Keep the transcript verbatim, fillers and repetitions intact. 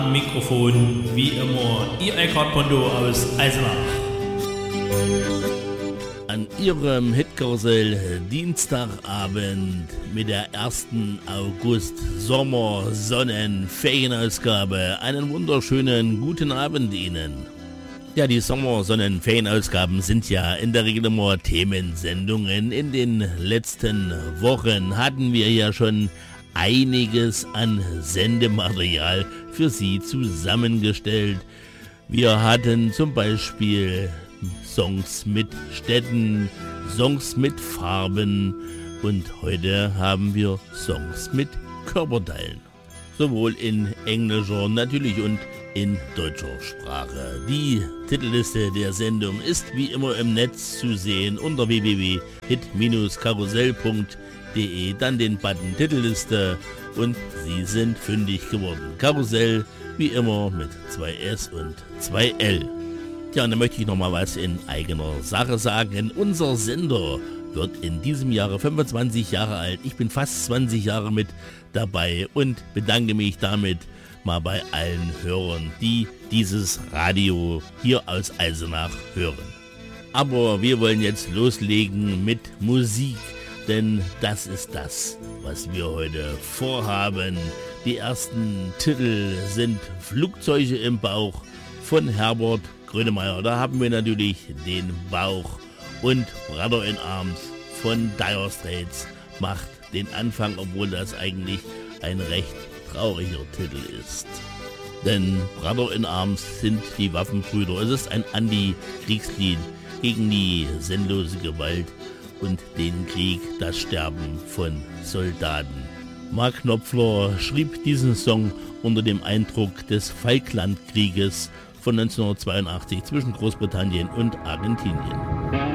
Am Mikrofon wie immer Ihr Eckhard Pondo aus Eisenach. An Ihrem Hitkarussell Dienstagabend mit der ersten August Sommer Sonnen Ferienausgabe einen wunderschönen guten Abend Ihnen. Ja, die Sommersonnen Ferienausgaben sind ja in der Regel immer Themensendungen. In den letzten Wochen hatten wir ja schon einiges an Sendematerial für Sie zusammengestellt. Wir hatten zum Beispiel Songs mit Städten, Songs mit Farben und heute haben wir Songs mit Körperteilen. Sowohl in englischer natürlich und in deutscher Sprache. Die Titelliste der Sendung ist wie immer im Netz zu sehen unter w w w punkt hit Bindestrich karussell punkt de, dann den Button Titelliste und Sie sind fündig geworden. Karussell wie immer mit zwei S und zwei L. Ja, und dann möchte ich noch mal was in eigener Sache sagen. Unser Sender wird in diesem Jahre fünfundzwanzig Jahre alt. Ich bin fast zwanzig Jahre mit dabei und bedanke mich damit mal bei allen Hörern, die dieses Radio hier aus Eisenach hören. Aber wir wollen jetzt loslegen mit Musik, denn das ist das, was wir heute vorhaben. Die ersten Titel sind Flugzeuge im Bauch von Herbert Grönemeyer. Da haben wir natürlich den Bauch und Brother in Arms von Dire Straits macht den Anfang, obwohl das eigentlich ein recht trauriger Titel ist. Denn Brother in Arms sind die Waffenbrüder. Es ist ein Anti-Kriegslied gegen die sinnlose Gewalt und den Krieg, das Sterben von Soldaten. Mark Knopfler schrieb diesen Song unter dem Eindruck des Falklandkrieges von neunzehnhundertzweiundachtzig zwischen Großbritannien und Argentinien.